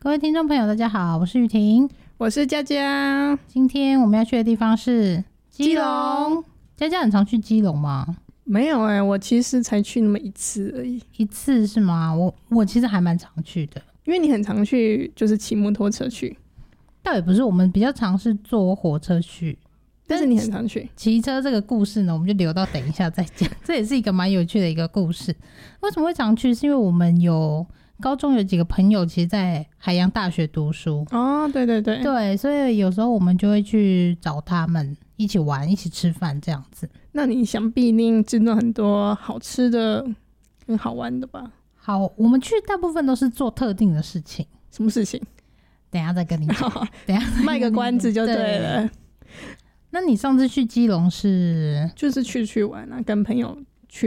各位听众朋友大家好，我是雨婷， 我是佳佳。 今天我们要去的地方是基隆。佳佳很常去基隆吗？ 没有我其实才去那么一次而已。 一次是吗？我其实还蛮常去的。 因为你很常去就是骑摩托车去。 倒也不是，我们比较常是坐火车去， 但是你很常去。 骑车这个故事呢，我们就留到等一下再讲。这也是一个蛮有趣的一个故事。为什么会常去？是因为我们高中有几个朋友其实在海洋大学读书。 哦，对对对对，所以有时候我们就会去找他们一起玩，一起吃饭这样子。 那你想必一定知道很多好吃的跟好玩的吧？ 好，我们去大部分都是做特定的事情。 什么事情？ 等一下再跟你讲。等一下卖个关子就对了。 那你上次去基隆是就是去玩啊，跟朋友